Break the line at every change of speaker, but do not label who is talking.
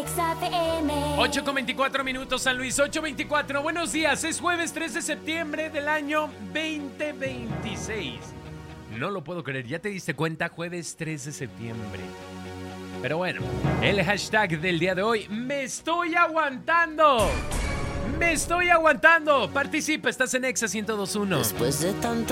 Exa FM.
8:24 San Luis, 8:24. Buenos días, es jueves 3 de septiembre del año 2026. No lo puedo creer, ¿ya te diste cuenta? Jueves 3 de septiembre. Pero bueno, el hashtag del día de hoy, me estoy aguantando. Me estoy aguantando. Participa, estás en Exa 102.1.
Después de tanto